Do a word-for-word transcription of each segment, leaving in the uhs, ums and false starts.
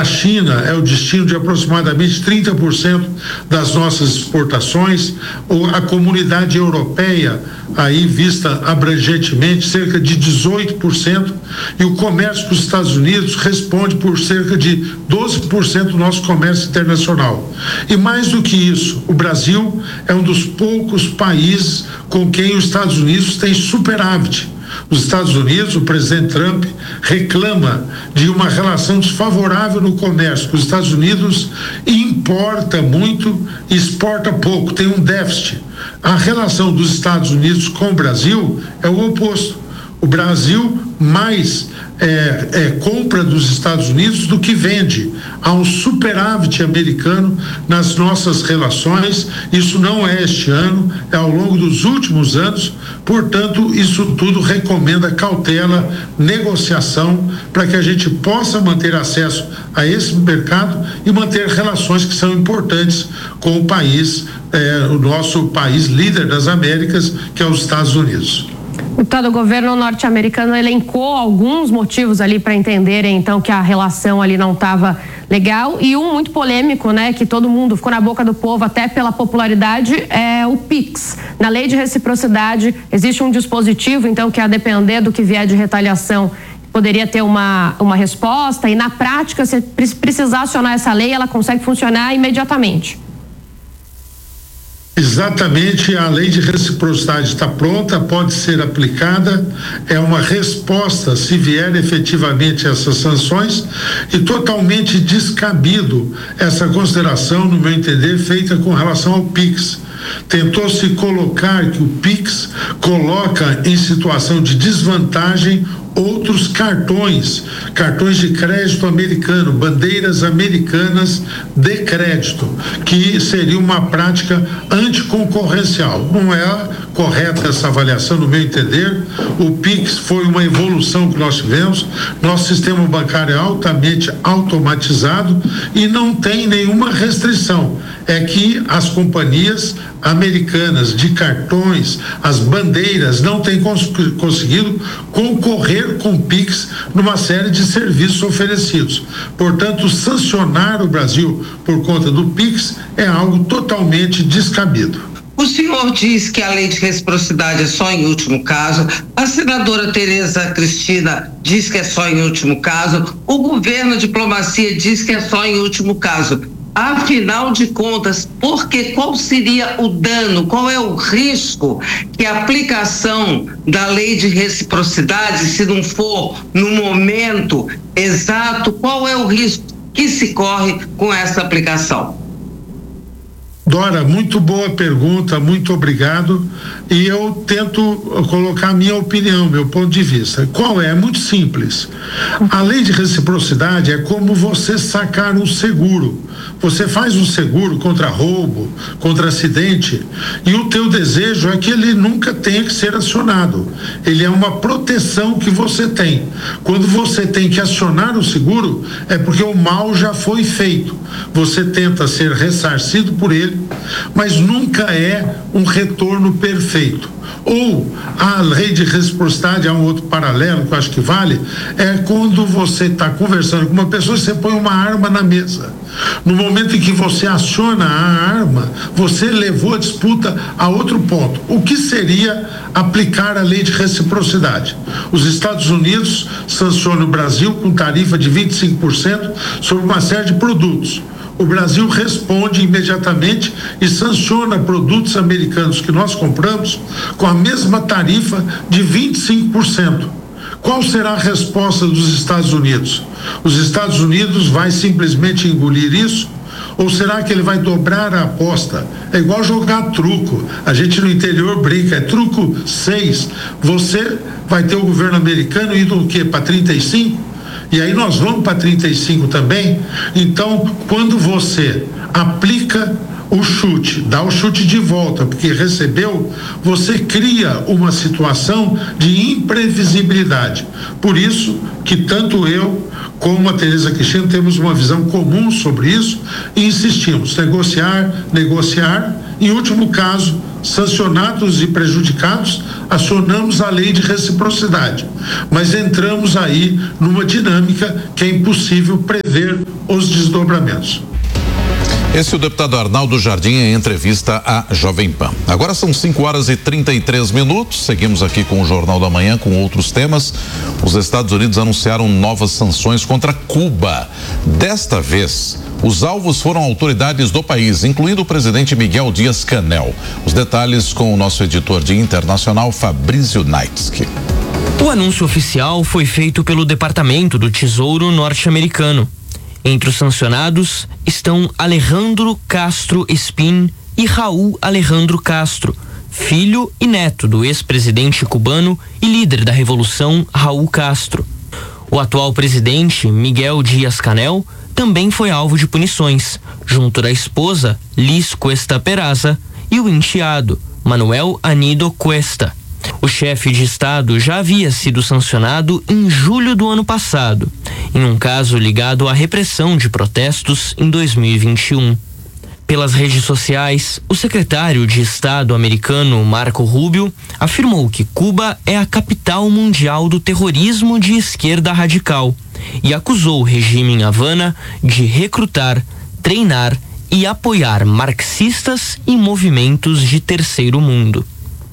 A China é o destino de aproximadamente trinta por cento das nossas exportações, ou a comunidade europeia, aí vista abrangentemente, cerca de dezoito por cento, e o comércio com os Estados Unidos responde por cerca de doze por cento do nosso comércio internacional. E mais do que isso, o Brasil é um dos poucos países com quem os Estados Unidos têm superávit. Os Estados Unidos, o presidente Trump reclama de uma relação desfavorável no comércio. Os Estados Unidos importa muito e exporta pouco, tem um déficit. A relação dos Estados Unidos com o Brasil é o oposto. O Brasil mais é, é, compra dos Estados Unidos do que vende. Há um superávit americano nas nossas relações. Isso não é este ano, é ao longo dos últimos anos. Portanto, isso tudo recomenda cautela, negociação, para que a gente possa manter acesso a esse mercado e manter relações que são importantes com o país, é, o nosso país líder das Américas, que é os Estados Unidos. Deputado, o governo norte-americano elencou alguns motivos ali para entenderem, então, que a relação ali não estava legal, e um muito polêmico, né, que todo mundo ficou na boca do povo até pela popularidade, é o PIX. Na lei de reciprocidade existe um dispositivo, então, que a depender do que vier de retaliação poderia ter uma, uma resposta, e na prática, se precisar acionar essa lei, ela consegue funcionar imediatamente. Exatamente, a lei de reciprocidade está pronta, pode ser aplicada, é uma resposta se vier efetivamente essas sanções, e totalmente descabido essa consideração, no meu entender, feita com relação ao PIX. Tentou-se colocar que o PIX coloca em situação de desvantagem outros cartões, cartões de crédito americano, bandeiras americanas de crédito, que seria uma prática anticoncorrencial. Não é correta essa avaliação, no meu entender. O PIX foi uma evolução que nós tivemos, nosso sistema bancário é altamente automatizado e não tem nenhuma restrição. É que as companhias americanas de cartões, as bandeiras, não têm cons- conseguido concorrer com o PIX numa série de serviços oferecidos. Portanto, sancionar o Brasil por conta do PIX é algo totalmente descabido. O senhor diz que a lei de reciprocidade é só em último caso, a senadora Tereza Cristina diz que é só em último caso, o governo, a diplomacia diz que é só em último caso. Afinal de contas, porque qual seria o dano, qual é o risco que a aplicação da lei de reciprocidade, se não for no momento exato, qual é o risco que se corre com essa aplicação? Dora, muito boa pergunta, muito obrigado, e eu tento colocar a minha opinião, meu ponto de vista. Qual é? É muito simples. A lei de reciprocidade é como você sacar um seguro. Você faz um seguro contra roubo, contra acidente, e o teu desejo é que ele nunca tenha que ser acionado. Ele é uma proteção que você tem. Quando você tem que acionar o seguro, é porque o mal já foi feito. Você tenta ser ressarcido por ele, mas nunca é um retorno perfeito. Ou a lei de reciprocidade, há um outro paralelo que eu acho que vale, é quando você está conversando com uma pessoa e você põe uma arma na mesa. No momento em que você aciona a arma, você levou a disputa a outro ponto. O que seria aplicar a lei de reciprocidade? Os Estados Unidos sancionam o Brasil com tarifa de vinte e cinco por cento sobre uma série de produtos. O Brasil responde imediatamente e sanciona produtos americanos que nós compramos com a mesma tarifa de vinte e cinco por cento. Qual será a resposta dos Estados Unidos? Os Estados Unidos vai simplesmente engolir isso? Ou será que ele vai dobrar a aposta? É igual jogar truco. A gente no interior brinca, é truco seis. Você vai ter o governo americano indo o quê? Para trinta e cinco? E aí nós vamos para trinta e cinco também. Então, quando você aplica o chute, dá o chute de volta, porque recebeu, você cria uma situação de imprevisibilidade. Por isso que tanto eu com a Tereza Cristina, temos uma visão comum sobre isso e insistimos, negociar, negociar. Em último caso, sancionados e prejudicados, acionamos a lei de reciprocidade. Mas entramos aí numa dinâmica que é impossível prever os desdobramentos. Esse é o deputado Arnaldo Jardim em entrevista à Jovem Pan. Agora são cinco horas e trinta e três minutos. Seguimos aqui com o Jornal da Manhã com outros temas. Os Estados Unidos anunciaram novas sanções contra Cuba. Desta vez, os alvos foram autoridades do país, incluindo o presidente Miguel Dias-Canel. Os detalhes com o nosso editor de internacional, Fabrício Naitsky. O anúncio oficial foi feito pelo Departamento do Tesouro norte-americano. Entre os sancionados estão Alejandro Castro Espín e Raul Alejandro Castro, filho e neto do ex-presidente cubano e líder da Revolução Raul Castro. O atual presidente, Miguel Dias-Canel, também foi alvo de punições, junto da esposa, Liz Cuesta Peraza, e o enteado, Manuel Anido Cuesta. O chefe de Estado já havia sido sancionado em julho do ano passado, em um caso ligado à repressão de protestos em dois mil e vinte e um. Pelas redes sociais, o secretário de Estado americano Marco Rubio afirmou que Cuba é a capital mundial do terrorismo de esquerda radical e acusou o regime em Havana de recrutar, treinar e apoiar marxistas e movimentos de terceiro mundo.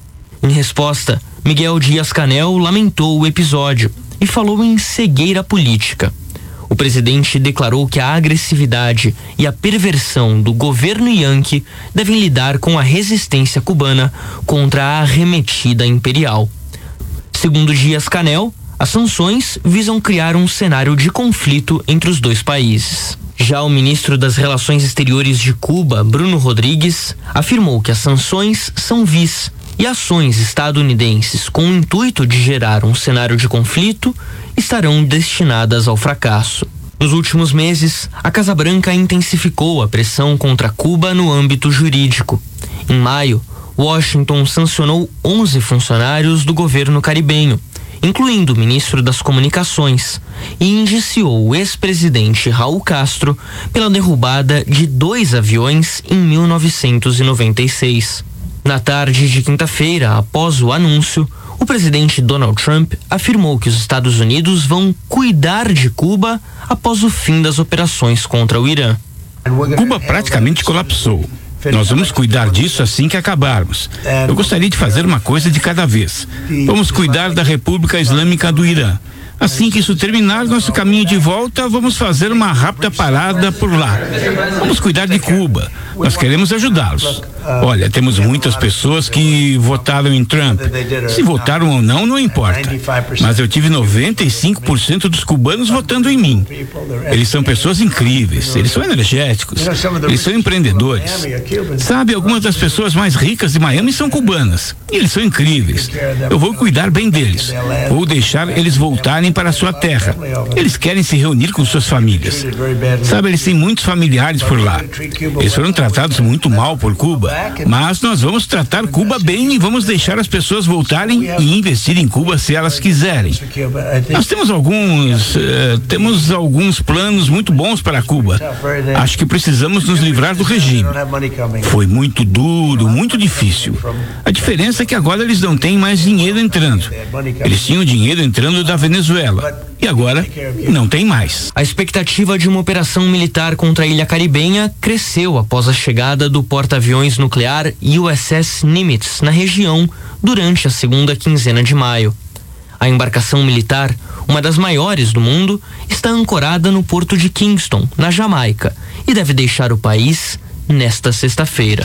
Em resposta, Miguel Dias-Canel lamentou o episódio e falou em cegueira política. O presidente declarou que a agressividade e a perversão do governo Yankee devem lidar com a resistência cubana contra a arremetida imperial. Segundo Dias-Canel, as sanções visam criar um cenário de conflito entre os dois países. Já o ministro das Relações Exteriores de Cuba, Bruno Rodrigues, afirmou que as sanções são vis e ações estadunidenses com o intuito de gerar um cenário de conflito estarão destinadas ao fracasso. Nos últimos meses, a Casa Branca intensificou a pressão contra Cuba no âmbito jurídico. Em maio, Washington sancionou onze funcionários do governo caribenho, incluindo o ministro das Comunicações, e indiciou o ex-presidente Raul Castro pela derrubada de dois aviões em mil novecentos e noventa e seis. Na tarde de quinta-feira, após o anúncio, o presidente Donald Trump afirmou que os Estados Unidos vão cuidar de Cuba após o fim das operações contra o Irã. Cuba praticamente colapsou. Nós vamos cuidar disso assim que acabarmos. Eu gostaria de fazer uma coisa de cada vez. Vamos cuidar da República Islâmica do Irã. Assim que isso terminar, nosso caminho de volta, vamos fazer uma rápida parada por lá. Vamos cuidar de Cuba. Nós queremos ajudá-los. Olha, temos muitas pessoas que votaram em Trump. Se votaram ou não, não importa. Mas eu tive noventa e cinco por cento dos cubanos votando em mim. Eles são pessoas incríveis, eles são energéticos, eles são empreendedores. Sabe, algumas das pessoas mais ricas de Miami são cubanas. E eles são incríveis. Eu vou cuidar bem deles. Vou deixar eles voltarem para a sua terra. Eles querem se reunir com suas famílias. Sabe, eles têm muitos familiares por lá. Eles foram tratados muito mal por Cuba, mas nós vamos tratar Cuba bem e vamos deixar as pessoas voltarem e investir em Cuba se elas quiserem. Nós temos alguns uh, temos alguns planos muito bons para Cuba. Acho que precisamos nos livrar do regime. Foi muito duro, muito difícil. A diferença é que agora eles não têm mais dinheiro entrando. Eles tinham dinheiro entrando da Venezuela. E agora, não tem mais. A expectativa de uma operação militar contra a ilha caribenha cresceu após a chegada do porta-aviões nuclear U S S Nimitz na região durante a segunda quinzena de maio. A embarcação militar, uma das maiores do mundo, está ancorada no porto de Kingston, na Jamaica, e deve deixar o país nesta sexta-feira.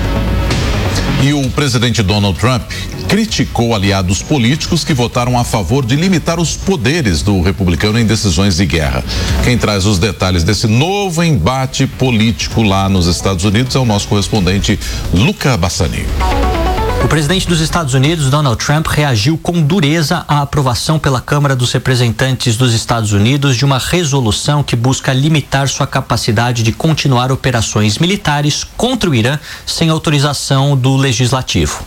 E o presidente Donald Trump criticou aliados políticos que votaram a favor de limitar os poderes do republicano em decisões de guerra. Quem traz os detalhes desse novo embate político lá nos Estados Unidos é o nosso correspondente Luca Bassani. O presidente dos Estados Unidos, Donald Trump, reagiu com dureza à aprovação pela Câmara dos Representantes dos Estados Unidos de uma resolução que busca limitar sua capacidade de continuar operações militares contra o Irã sem autorização do Legislativo.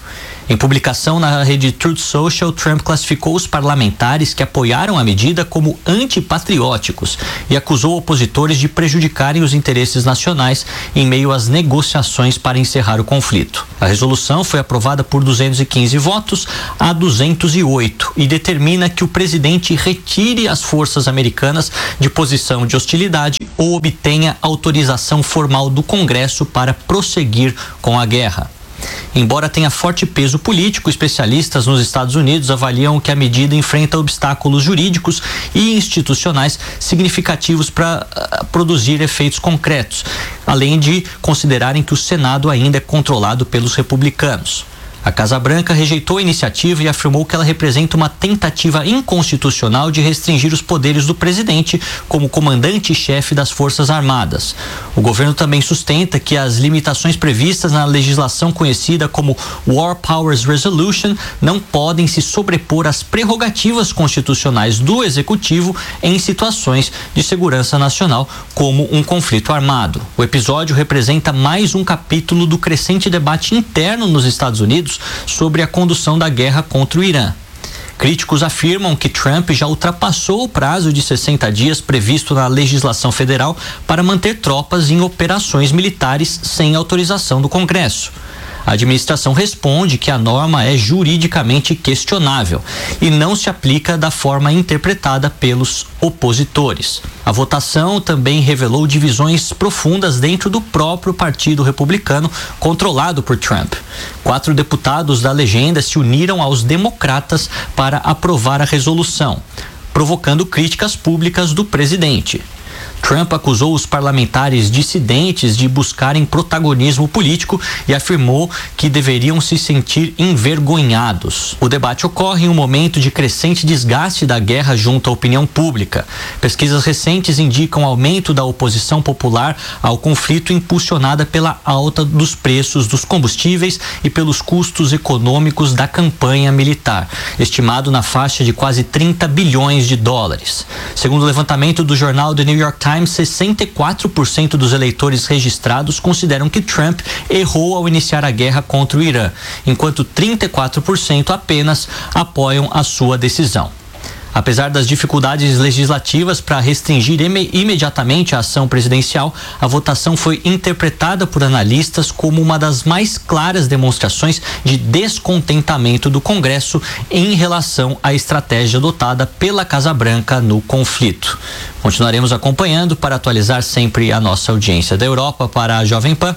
Em publicação na rede Truth Social, Trump classificou os parlamentares que apoiaram a medida como antipatrióticos e acusou opositores de prejudicarem os interesses nacionais em meio às negociações para encerrar o conflito. A resolução foi aprovada por duzentos e quinze votos a duzentos e oito e determina que o presidente retire as forças americanas de posição de hostilidade ou obtenha autorização formal do Congresso para prosseguir com a guerra. Embora tenha forte peso político, especialistas nos Estados Unidos avaliam que a medida enfrenta obstáculos jurídicos e institucionais significativos para uh, produzir efeitos concretos, além de considerarem que o Senado ainda é controlado pelos republicanos. A Casa Branca rejeitou a iniciativa e afirmou que ela representa uma tentativa inconstitucional de restringir os poderes do presidente como comandante-chefe das Forças Armadas. O governo também sustenta que as limitações previstas na legislação conhecida como War Powers Resolution não podem se sobrepor às prerrogativas constitucionais do executivo em situações de segurança nacional, como um conflito armado. O episódio representa mais um capítulo do crescente debate interno nos Estados Unidos sobre a condução da guerra contra o Irã. Críticos afirmam que Trump já ultrapassou o prazo de sessenta dias previsto na legislação federal para manter tropas em operações militares sem autorização do Congresso. A administração responde que a norma é juridicamente questionável e não se aplica da forma interpretada pelos opositores. A votação também revelou divisões profundas dentro do próprio Partido Republicano, controlado por Trump. Quatro deputados da legenda se uniram aos democratas para aprovar a resolução, provocando críticas públicas do presidente. Trump acusou os parlamentares dissidentes de buscarem protagonismo político e afirmou que deveriam se sentir envergonhados. O debate ocorre em um momento de crescente desgaste da guerra junto à opinião pública. Pesquisas recentes indicam aumento da oposição popular ao conflito impulsionada pela alta dos preços dos combustíveis e pelos custos econômicos da campanha militar, estimado na faixa de quase trinta bilhões de dólares. Segundo o levantamento do jornal The New York Times, sessenta e quatro por cento dos eleitores registrados consideram que Trump errou ao iniciar a guerra contra o Irã, enquanto trinta e quatro por cento apenas apoiam a sua decisão. Apesar das dificuldades legislativas para restringir im- imediatamente a ação presidencial, a votação foi interpretada por analistas como uma das mais claras demonstrações de descontentamento do Congresso em relação à estratégia adotada pela Casa Branca no conflito. Continuaremos acompanhando para atualizar sempre a nossa audiência da Europa. Para a Jovem Pan,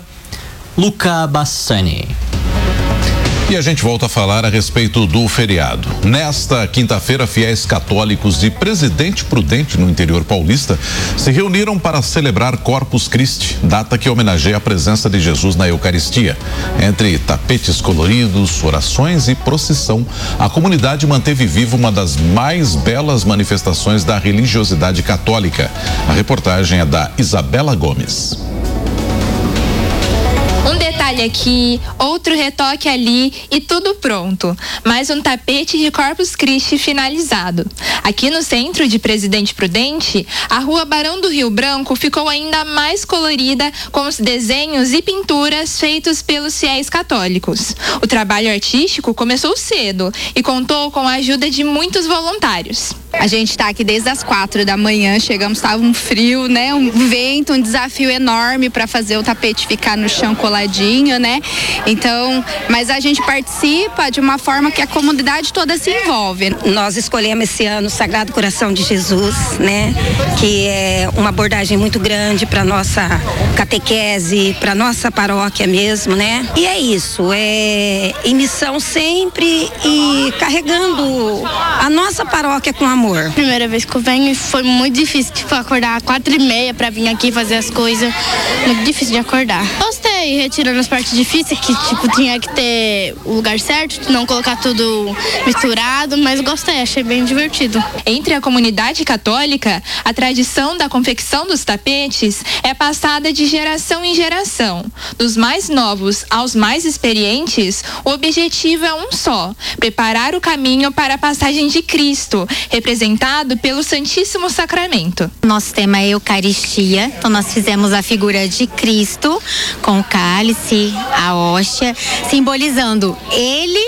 Luca Bassani. E a gente volta a falar a respeito do feriado. Nesta quinta-feira, fiéis católicos de Presidente Prudente, no interior paulista, se reuniram para celebrar Corpus Christi, data que homenageia a presença de Jesus na Eucaristia. Entre tapetes coloridos, orações e procissão, a comunidade manteve viva uma das mais belas manifestações da religiosidade católica. A reportagem é da Isabela Gomes. Um detalhe aqui, outro retoque ali e tudo pronto. Mais um tapete de Corpus Christi finalizado. Aqui no centro de Presidente Prudente, a rua Barão do Rio Branco ficou ainda mais colorida com os desenhos e pinturas feitos pelos fiéis católicos. O trabalho artístico começou cedo e contou com a ajuda de muitos voluntários. A gente está aqui desde as quatro da manhã, chegamos, estava um frio, né? Um vento, um desafio enorme para fazer o tapete ficar no chão coladinho, né? Então, mas a gente participa de uma forma que a comunidade toda se envolve. Nós escolhemos esse ano o Sagrado Coração de Jesus, né? Que é uma abordagem muito grande para nossa catequese, para nossa paróquia mesmo, né? E é isso, é em missão sempre e carregando a nossa paróquia com amor. Primeira vez que eu venho e foi muito difícil, tipo, acordar às quatro e meia pra vir aqui fazer as coisas. Muito difícil de acordar. Gostei, retirando as partes difíceis, que tipo, tinha que ter o lugar certo, não colocar tudo misturado, mas gostei, achei bem divertido. Entre a comunidade católica, a tradição da confecção dos tapetes é passada de geração em geração. Dos mais novos aos mais experientes, o objetivo é um só: preparar o caminho para a passagem de Cristo, representado pelo Santíssimo Sacramento. Nosso tema é Eucaristia, então nós fizemos a figura de Cristo com o cálice, a hóstia, simbolizando Ele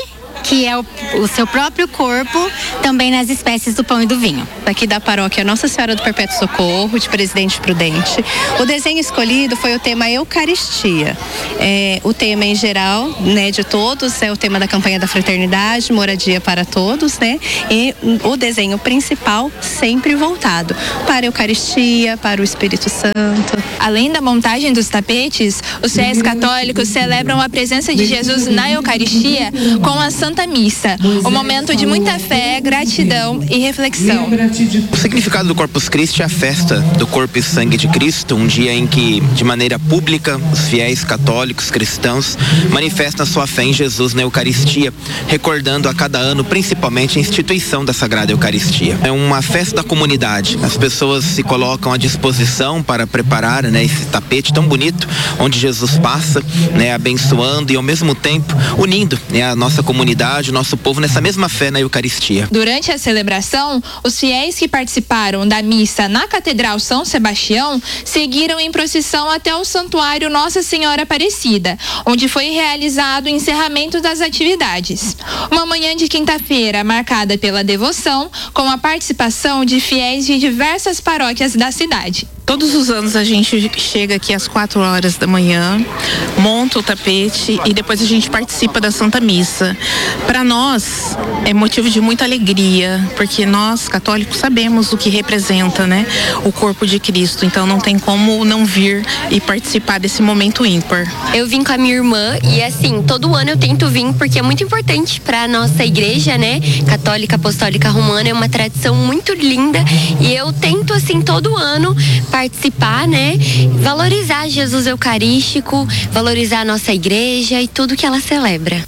que é o, o seu próprio corpo, também nas espécies do pão e do vinho. Daqui da paróquia Nossa Senhora do Perpétuo Socorro, de Presidente Prudente. O desenho escolhido foi o tema Eucaristia. É, o tema em geral, né, de todos, é o tema da campanha da fraternidade, moradia para todos, né? E o desenho principal sempre voltado para a Eucaristia, para o Espírito Santo. Além da montagem dos tapetes, os fiéis católicos celebram a presença de Jesus na Eucaristia com a Santa Missa, um momento de muita fé, gratidão e reflexão. O significado do Corpus Christi é a festa do corpo e sangue de Cristo, um dia em que, de maneira pública, os fiéis católicos cristãos manifestam a sua fé em Jesus na Eucaristia, recordando a cada ano, principalmente, a instituição da Sagrada Eucaristia. É uma festa da comunidade. As pessoas se colocam à disposição para preparar, né, esse tapete tão bonito, onde Jesus passa, né, abençoando e, ao mesmo tempo, unindo, né, a nossa comunidade, o nosso povo nessa mesma fé na Eucaristia. Durante a celebração, os fiéis que participaram da missa na Catedral São Sebastião seguiram em procissão até o Santuário Nossa Senhora Aparecida, onde foi realizado o encerramento das atividades. Uma manhã de quinta-feira marcada pela devoção, com a participação de fiéis de diversas paróquias da cidade. Todos os anos a gente chega aqui às quatro horas da manhã, monta o tapete e depois a gente participa da Santa Missa. Para nós é motivo de muita alegria, porque nós católicos sabemos o que representa, né, o corpo de Cristo. Então não tem como não vir e participar desse momento ímpar. Eu vim com a minha irmã e assim, todo ano eu tento vir porque é muito importante para nossa igreja, né, Católica Apostólica Romana, é uma tradição muito linda e eu tento assim todo ano participar, né? Valorizar Jesus Eucarístico, valorizar a nossa igreja e tudo que ela celebra.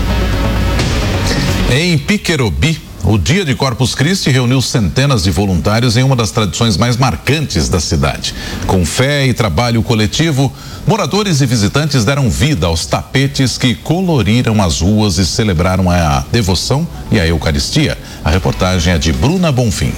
Em Piquerobi, o Dia de Corpus Christi reuniu centenas de voluntários em uma das tradições mais marcantes da cidade. Com fé e trabalho coletivo, moradores e visitantes deram vida aos tapetes que coloriram as ruas e celebraram a devoção e a Eucaristia. A reportagem é de Bruna Bonfim.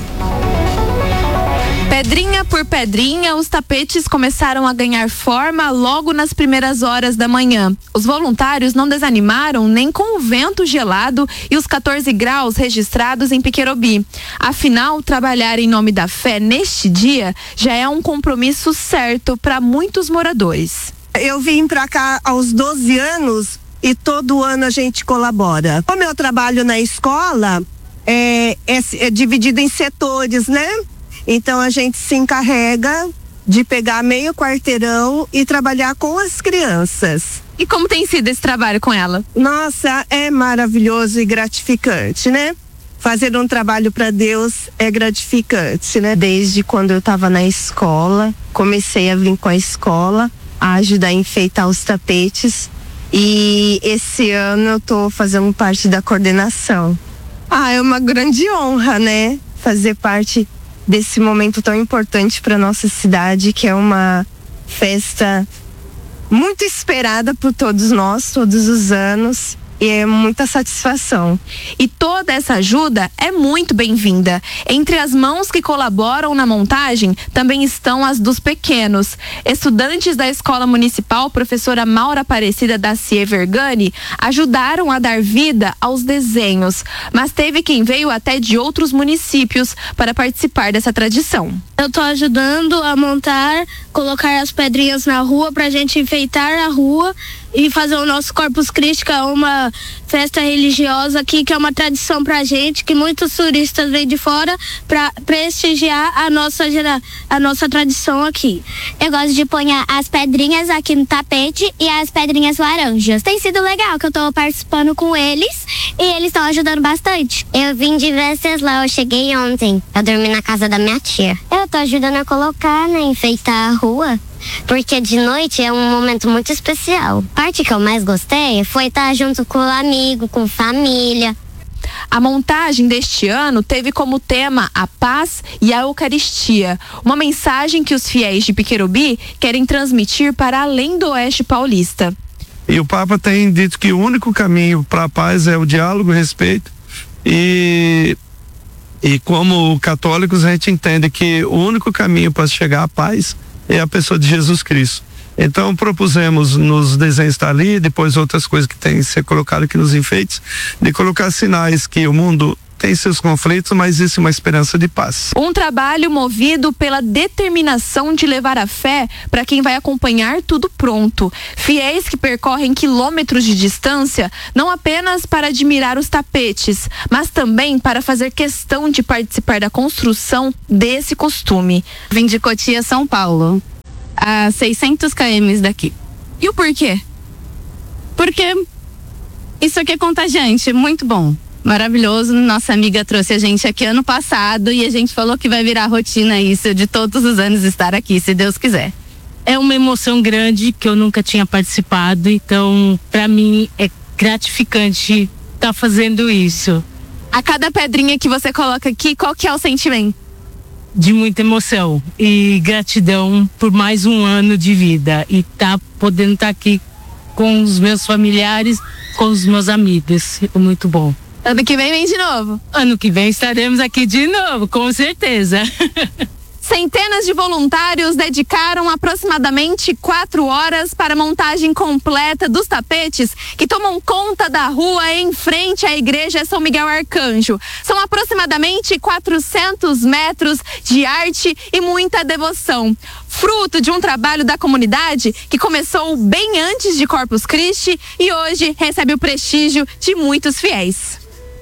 Pedrinha por pedrinha, os tapetes começaram a ganhar forma logo nas primeiras horas da manhã. Os voluntários não desanimaram nem com o vento gelado e os quatorze graus registrados em Piquerobi. Afinal, trabalhar em nome da fé neste dia já é um compromisso certo para muitos moradores. Eu vim para cá aos doze anos e todo ano a gente colabora. Como eu trabalho na escola, é, é, é dividido em setores, né? Então a gente se encarrega de pegar meio quarteirão e trabalhar com as crianças. E como tem sido esse trabalho com ela? Nossa, é maravilhoso e gratificante, né? Fazer um trabalho para Deus é gratificante, né? Desde quando eu estava na escola, comecei a vir com a escola, a ajudar a enfeitar os tapetes. E esse ano eu tô fazendo parte da coordenação. Ah, é uma grande honra, né? Fazer parte desse momento tão importante para nossa cidade, que é uma festa muito esperada por todos nós, todos os anos. E é muita satisfação. E toda essa ajuda é muito bem-vinda. Entre as mãos que colaboram na montagem, também estão as dos pequenos. Estudantes da Escola Municipal Professora Maura Aparecida da Cie Vergani ajudaram a dar vida aos desenhos. Mas teve quem veio até de outros municípios para participar dessa tradição. Eu tô ajudando a montar, colocar as pedrinhas na rua pra gente enfeitar a rua e fazer o nosso Corpus Christi, que é uma festa religiosa aqui, que é uma tradição pra gente, que muitos turistas vêm de fora pra prestigiar a nossa, a nossa tradição aqui. Eu gosto de pôr as pedrinhas aqui no tapete e as pedrinhas laranjas. Tem sido legal que eu tô participando com eles e eles estão ajudando bastante. Eu vim de Venceslau, eu cheguei ontem. Eu dormi na casa da minha tia. Eu tô ajudando a colocar, né, enfeitar a rua. Porque de noite é um momento muito especial. A parte que eu mais gostei foi estar junto com o amigo, com família. A montagem deste ano teve como tema a paz e a Eucaristia, uma mensagem que os fiéis de Piquerobi querem transmitir para além do Oeste Paulista. E o Papa tem dito que o único caminho para a paz é o diálogo, o respeito. E, e como católicos a gente entende que o único caminho para chegar à paz é a pessoa de Jesus Cristo. Então propusemos nos desenhos que está ali, depois outras coisas que tem que ser colocado aqui nos enfeites, de colocar sinais que o mundo tem seus conflitos, mas existe uma esperança de paz. Um trabalho movido pela determinação de levar a fé para quem vai acompanhar tudo pronto. Fiéis que percorrem quilômetros de distância, não apenas para admirar os tapetes, mas também para fazer questão de participar da construção desse costume. Vim de Cotia, São Paulo, a seiscentos quilômetros daqui. E o porquê? Porque isso aqui é contagiante, muito bom. Maravilhoso, nossa amiga trouxe a gente aqui ano passado e a gente falou que vai virar rotina isso de todos os anos estar aqui, se Deus quiser. É uma emoção grande que eu nunca tinha participado, então para mim é gratificante estar fazendo isso. A cada pedrinha que você coloca aqui, qual que é o sentimento? De muita emoção e gratidão por mais um ano de vida e tá podendo estar aqui com os meus familiares, com os meus amigos, é muito bom. Ano que vem vem de novo. Ano que vem estaremos aqui de novo, com certeza. Centenas de voluntários dedicaram aproximadamente quatro horas para a montagem completa dos tapetes que tomam conta da rua em frente à igreja São Miguel Arcanjo. São aproximadamente quatrocentos metros de arte e muita devoção. Fruto de um trabalho da comunidade que começou bem antes de Corpus Christi e hoje recebe o prestígio de muitos fiéis.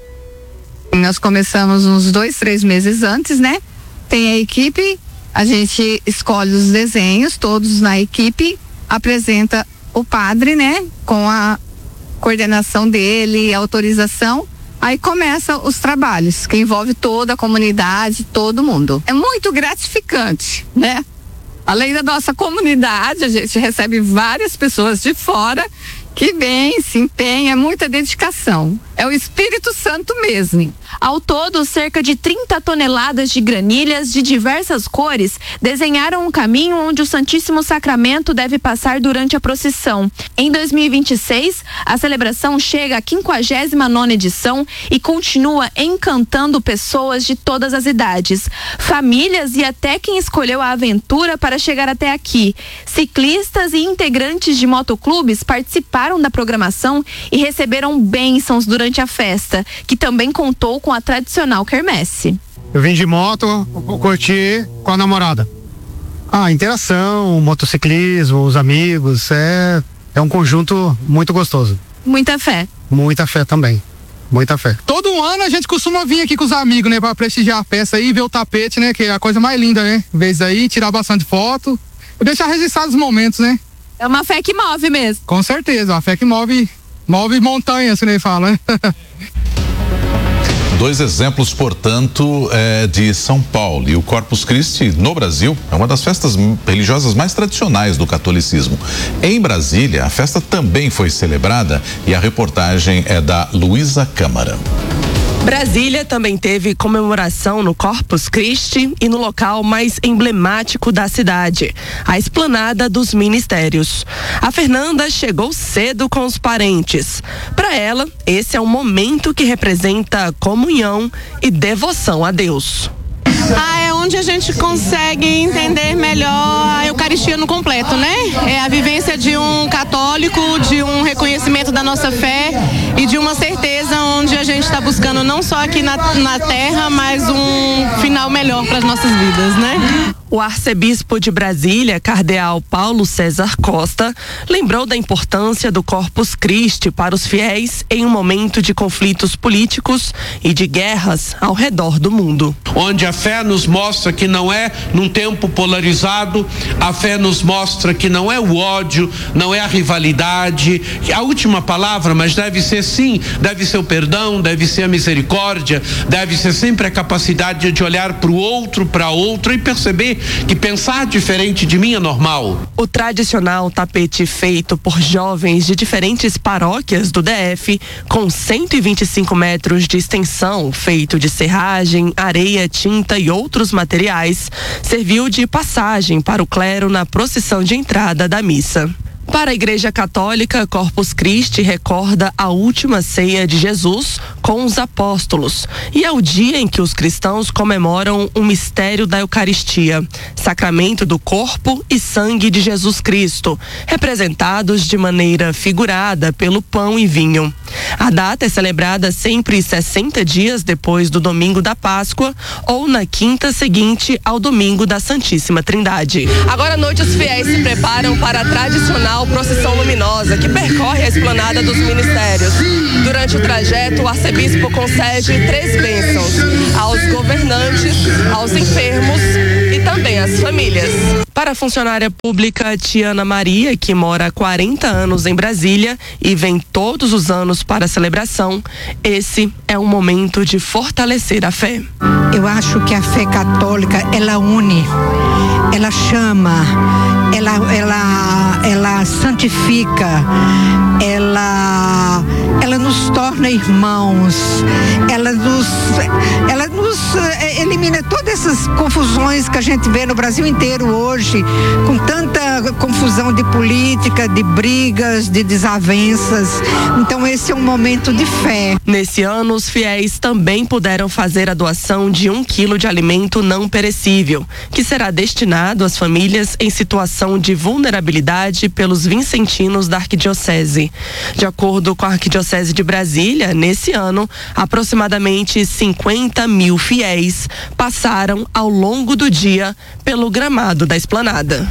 Nós começamos uns dois, três meses antes, né? Tem a equipe, a gente escolhe os desenhos, todos na equipe, apresenta o padre, né? Com a coordenação dele, a autorização, aí começa os trabalhos, que envolve toda a comunidade, todo mundo. É muito gratificante, né? Além da nossa comunidade, a gente recebe várias pessoas de fora que vem, se empenha, muita dedicação. É o Espírito Santo mesmo. Ao todo, cerca de trinta toneladas de granilhas de diversas cores desenharam um caminho onde o Santíssimo Sacramento deve passar durante a procissão. Em dois mil e vinte e seis, a celebração chega à quinquagésima nona edição e continua encantando pessoas de todas as idades, famílias e até quem escolheu a aventura para chegar até aqui. Ciclistas e integrantes de motoclubes participaram da programação e receberam bênçãos durante a festa, que também contou com a tradicional quermesse. Eu vim de moto, curti com a namorada. Ah, interação, motociclismo, os amigos, é, é um conjunto muito gostoso. Muita fé. Muita fé também, muita fé. Todo ano a gente costuma vir aqui com os amigos, né, pra prestigiar a festa e ver o tapete, né, que é a coisa mais linda, né, em vez daí, tirar bastante foto e deixar registrados os momentos, né. É uma fé que move mesmo. Com certeza, uma fé que move, move montanhas, como ele fala, né. Dois exemplos, portanto, é, de São Paulo. E o Corpus Christi, no Brasil, é uma das festas religiosas mais tradicionais do catolicismo. Em Brasília, a festa também foi celebrada e a reportagem é da Luísa Câmara. Brasília também teve comemoração no Corpus Christi e no local mais emblemático da cidade, a Esplanada dos Ministérios. A Fernanda chegou cedo com os parentes. Para ela, esse é um momento que representa comunhão e devoção a Deus. Ah, é onde a gente consegue entender melhor a Eucaristia no completo, né? É a vivência de um católico, de um reconhecimento da nossa fé e de uma certeza onde a gente está buscando não só aqui na, na terra, mas um final melhor para as nossas vidas, né? O arcebispo de Brasília, cardeal Paulo César Costa, lembrou da importância do Corpus Christi para os fiéis em um momento de conflitos políticos e de guerras ao redor do mundo. Onde a fé nos mostra que não é num tempo polarizado, a fé nos mostra que não é o ódio, não é a rivalidade, a última palavra, mas deve ser sim, deve ser o perdão, deve ser a misericórdia, deve ser sempre a capacidade de olhar para o outro, para outro e perceber que pensar diferente de mim é normal. O tradicional tapete feito por jovens de diferentes paróquias do D F, com cento e vinte e cinco metros de extensão, feito de serragem, areia, tinta e outros materiais, serviu de passagem para o clero na procissão de entrada da missa. Para a Igreja Católica, Corpus Christi recorda a última ceia de Jesus com os apóstolos e é o dia em que os cristãos comemoram o mistério da Eucaristia, sacramento do corpo e sangue de Jesus Cristo, representados de maneira figurada pelo pão e vinho. A data é celebrada sempre sessenta dias depois do domingo da Páscoa ou na quinta seguinte ao domingo da Santíssima Trindade. Agora à noite os fiéis se preparam para a tradicional procissão luminosa que percorre a esplanada dos ministérios. Durante o trajeto, o arcebispo concede três bênçãos aos governantes, aos enfermos e também às famílias. Para a funcionária pública Tiana Maria, que mora há quarenta anos em Brasília e vem todos os anos para a celebração, esse é um momento de fortalecer a fé. Eu acho que a fé católica, ela une, ela chama, ela, ela, ela santifica, ela, ela nos torna irmãos, ela nos, ela nos elimina todas essas confusões que a gente vê no Brasil inteiro hoje, com tanta confusão de política, de brigas, de desavenças. Então esse é um momento de fé. Nesse ano, os fiéis também puderam fazer a doação de um quilo de alimento não perecível, que será destinado às famílias em situação de vulnerabilidade pelos vincentinos da Arquidiocese. De acordo com a Arquidiocese de Brasília, nesse ano, aproximadamente cinquenta mil fiéis passaram ao longo do dia pelo gramado da esplanada.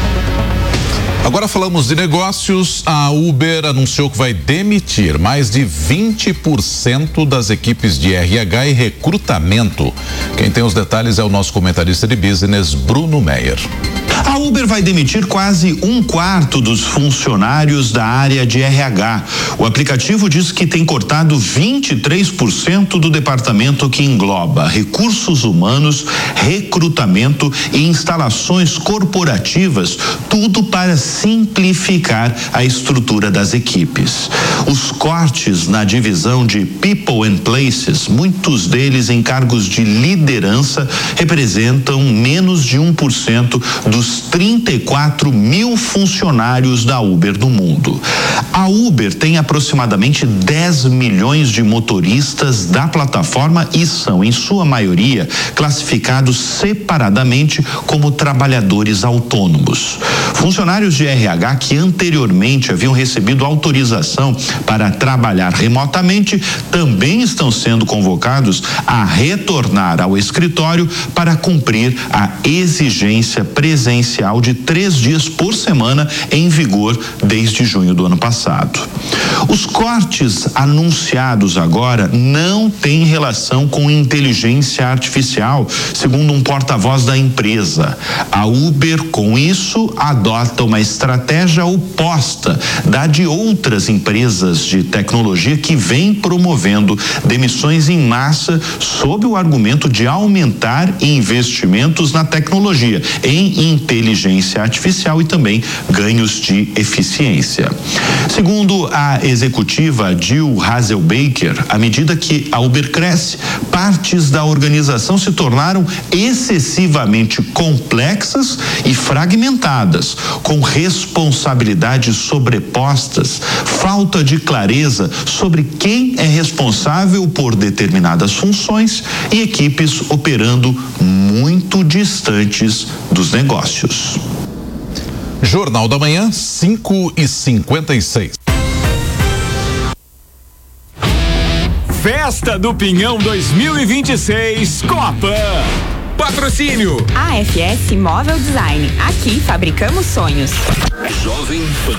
Agora falamos de negócios. A Uber anunciou que vai demitir mais de vinte por cento das equipes de R H e recrutamento. Quem tem os detalhes é o nosso comentarista de business, Bruno Meyer. A Uber vai demitir quase um quarto dos funcionários da área de R H. O aplicativo diz que tem cortado vinte e três por cento do departamento que engloba recursos humanos, recrutamento e instalações corporativas, tudo para simplificar a estrutura das equipes. Os cortes na divisão de People and Places, muitos deles em cargos de liderança, representam menos de um por cento dos trinta e quatro mil funcionários da Uber no mundo. A Uber tem aproximadamente dez milhões de motoristas da plataforma e são, em sua maioria, classificados separadamente como trabalhadores autônomos. Funcionários de R H que anteriormente haviam recebido autorização para trabalhar remotamente também estão sendo convocados a retornar ao escritório para cumprir a exigência presencial de três dias por semana em vigor desde junho do ano passado. Os cortes anunciados agora não têm relação com inteligência artificial, segundo um porta-voz da empresa. A Uber, com isso, adota uma estratégia oposta da de outras empresas de tecnologia que vêm promovendo demissões em massa sob o argumento de aumentar investimentos na tecnologia, em inteligência artificial e também ganhos de eficiência. Segundo a executiva Jill Hasselbaker, à medida que a Uber cresce, partes da organização se tornaram excessivamente complexas e fragmentadas, com responsabilidades sobrepostas, falta de clareza sobre quem é responsável por determinadas funções e equipes operando muito distantes dos negócios. Jornal da Manhã, cinco e cinquenta e seis. Festa do Pinhão dois mil e vinte e seis Copa. Patrocínio A F S Móvel Design. Aqui fabricamos sonhos. Jovem Pan.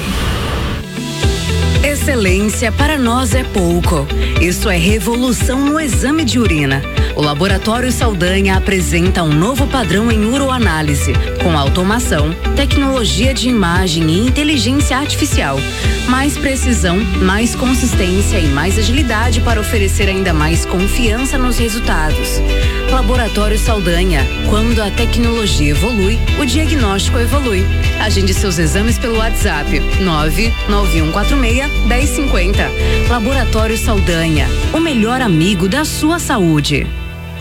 Excelência para nós é pouco. Isso é revolução no exame de urina. O Laboratório Saldanha apresenta um novo padrão em uroanálise, com automação, tecnologia de imagem e inteligência artificial. Mais precisão, mais consistência e mais agilidade para oferecer ainda mais confiança nos resultados. Laboratório Saldanha. Quando a tecnologia evolui, o diagnóstico evolui. Agende seus exames pelo WhatsApp nove nove um quatro seis, um zero cinco zero. Laboratório Saldanha. O melhor amigo da sua saúde.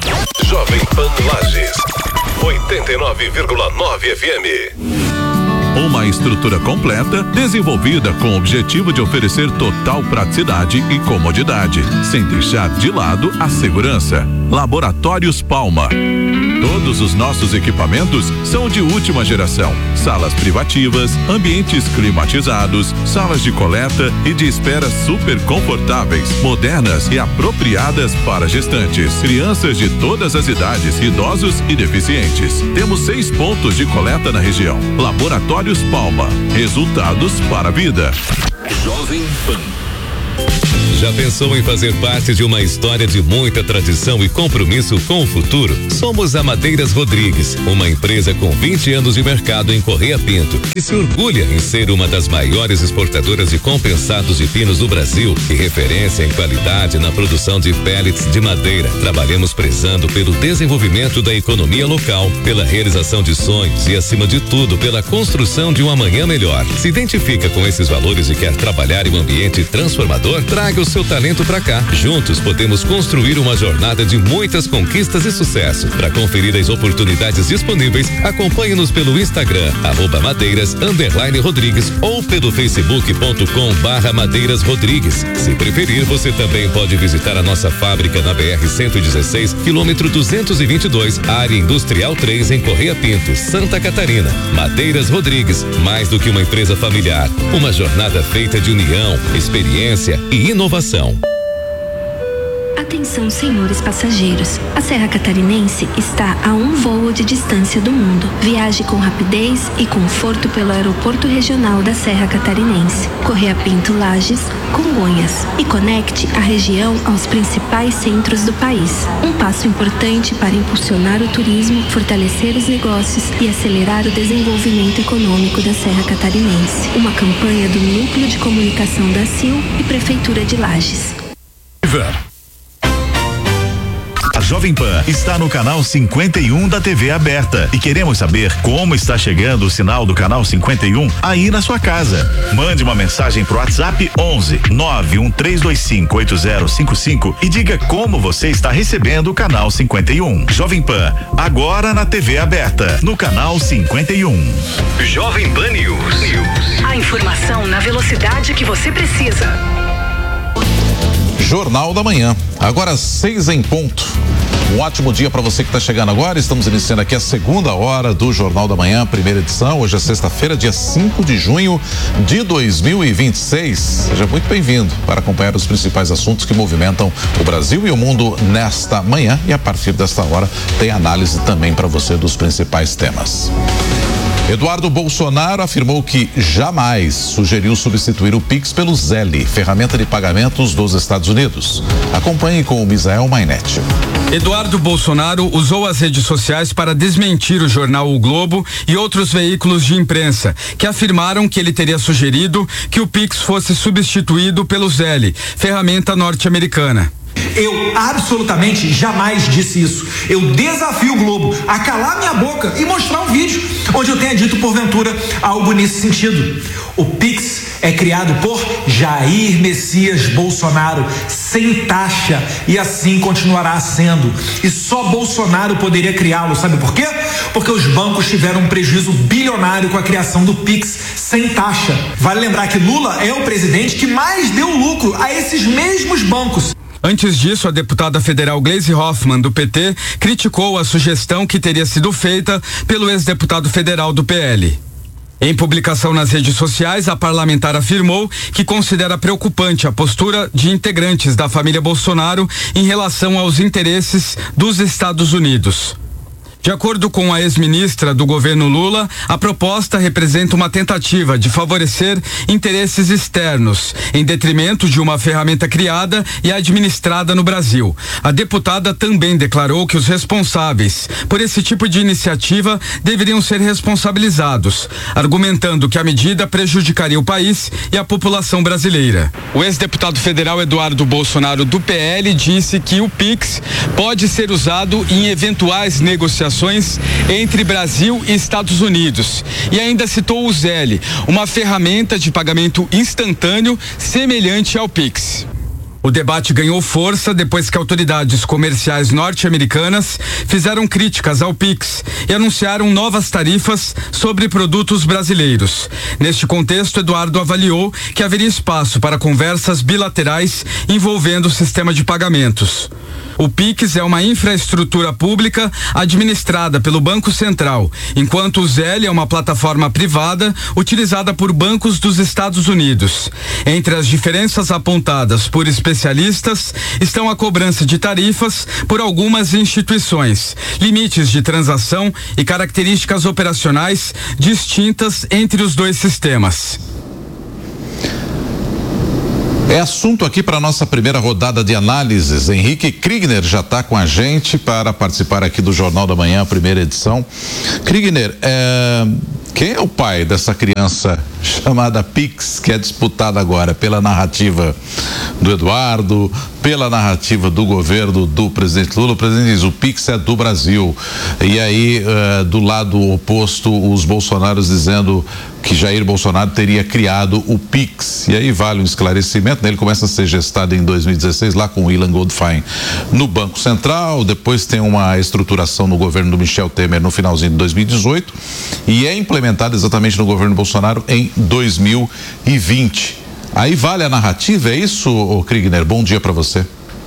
Jovem Pan Lages, oitenta e nove vírgula nove F M. Uma estrutura completa, desenvolvida com o objetivo de oferecer total praticidade e comodidade, sem deixar de lado a segurança. Laboratórios Palma. Todos os nossos equipamentos são de última geração. Salas privativas, ambientes climatizados, salas de coleta e de espera super confortáveis, modernas e apropriadas para gestantes, crianças de todas as idades, idosos e deficientes. Temos seis pontos de coleta na região. Laboratórios Palma. Resultados para a vida. Jovem Pan. Já pensou em fazer parte de uma história de muita tradição e compromisso com o futuro? Somos a Madeiras Rodrigues, uma empresa com vinte anos de mercado em Correia Pinto, que se orgulha em ser uma das maiores exportadoras de compensados de pinos do Brasil e referência em qualidade na produção de pellets de madeira. Trabalhamos prezando pelo desenvolvimento da economia local, pela realização de sonhos e, acima de tudo, pela construção de um amanhã melhor. Se identifica com esses valores e quer trabalhar em um ambiente transformador? Traga o seu talento pra cá. Juntos podemos construir uma jornada de muitas conquistas e sucesso. Para conferir as oportunidades disponíveis, acompanhe-nos pelo Instagram, arroba madeiras, underline Rodrigues, ou pelo facebook ponto com barra madeiras Rodrigues. Se preferir, você também pode visitar a nossa fábrica na B R cento e dezesseis, quilômetro duzentos e vinte e dois, área industrial três, em Correia Pinto, Santa Catarina. Madeiras Rodrigues, mais do que uma empresa familiar, uma jornada feita de união, experiência e inovação. Atenção, senhores passageiros. A Serra Catarinense está a um voo de distância do mundo. Viaje com rapidez e conforto pelo Aeroporto Regional da Serra Catarinense, Correia Pinto Lages, Congonhas, e conecte a região aos principais centros do país. Um passo importante para impulsionar o turismo, fortalecer os negócios e acelerar o desenvolvimento econômico da Serra Catarinense. Uma campanha do Núcleo de Comunicação da C I L e Prefeitura de Lages. A Jovem Pan está no canal cinquenta e um da T V aberta e queremos saber como está chegando o sinal do canal cinquenta e um aí na sua casa. Mande uma mensagem pro WhatsApp onze nove um três dois cinco oito zero cinco cinco e diga como você está recebendo o canal cinquenta e um. Jovem Pan, agora na T V aberta, no canal cinquenta e um. Jovem Pan News. News. A informação na velocidade que você precisa. Jornal da Manhã, agora seis em ponto. Um ótimo dia para você que está chegando agora. Estamos iniciando aqui a segunda hora do Jornal da Manhã, primeira edição. Hoje é sexta-feira, dia cinco de junho de dois mil e vinte e seis. Seja muito bem-vindo para acompanhar os principais assuntos que movimentam o Brasil e o mundo nesta manhã. E a partir desta hora tem análise também para você dos principais temas. Eduardo Bolsonaro afirmou que jamais sugeriu substituir o Pix pelo Zelle, ferramenta de pagamentos dos Estados Unidos. Acompanhe com o Misael Mainetti. Eduardo Bolsonaro usou as redes sociais para desmentir o jornal O Globo e outros veículos de imprensa, que afirmaram que ele teria sugerido que o Pix fosse substituído pelo Zelle, ferramenta norte-americana. Eu absolutamente jamais disse isso. Eu desafio o Globo a calar minha boca e mostrar um vídeo onde eu tenha dito porventura algo nesse sentido. O Pix é criado por Jair Messias Bolsonaro, sem taxa, e assim continuará sendo. E só Bolsonaro poderia criá-lo, sabe por quê? Porque os bancos tiveram um prejuízo bilionário com a criação do Pix sem taxa. Vale lembrar que Lula é o presidente que mais deu lucro a esses mesmos bancos. Antes disso, a deputada federal Gleisi Hoffmann, do P T, criticou a sugestão que teria sido feita pelo ex-deputado federal do P L. Em publicação nas redes sociais, a parlamentar afirmou que considera preocupante a postura de integrantes da família Bolsonaro em relação aos interesses dos Estados Unidos. De acordo com a ex-ministra do governo Lula, a proposta representa uma tentativa de favorecer interesses externos, em detrimento de uma ferramenta criada e administrada no Brasil. A deputada também declarou que os responsáveis por esse tipo de iniciativa deveriam ser responsabilizados, argumentando que a medida prejudicaria o país e a população brasileira. O ex-deputado federal Eduardo Bolsonaro, do P L, disse que o Pix pode ser usado em eventuais negociações entre Brasil e Estados Unidos, e ainda citou o Zelle, uma ferramenta de pagamento instantâneo semelhante ao Pix. O debate ganhou força depois que autoridades comerciais norte-americanas fizeram críticas ao Pix e anunciaram novas tarifas sobre produtos brasileiros. Neste contexto, Eduardo avaliou que haveria espaço para conversas bilaterais envolvendo o sistema de pagamentos. O Pix é uma infraestrutura pública administrada pelo Banco Central, enquanto o Zelle é uma plataforma privada utilizada por bancos dos Estados Unidos. Entre as diferenças apontadas por especialistas estão a cobrança de tarifas por algumas instituições, limites de transação e características operacionais distintas entre os dois sistemas. É assunto aqui para a nossa primeira rodada de análises. Henrique Kriegner já está com a gente para participar aqui do Jornal da Manhã, a primeira edição. Kriegner, é... quem é o pai dessa criança chamada Pix, que é disputada agora pela narrativa do Eduardo, pela narrativa do governo do presidente Lula? O presidente diz: o Pix é do Brasil. E aí, uh, do lado oposto, os bolsonaros dizendo que Jair Bolsonaro teria criado o Pix. E aí vale um esclarecimento, né? Ele começa a ser gestado em dois mil e dezesseis, lá com o Ilan Goldfein no Banco Central, depois tem uma estruturação no governo do Michel Temer no finalzinho de dois mil e dezoito e é implementado exatamente no governo Bolsonaro em dois mil e vinte. Aí vale a narrativa, é isso, ô Kriegner? Bom dia para você.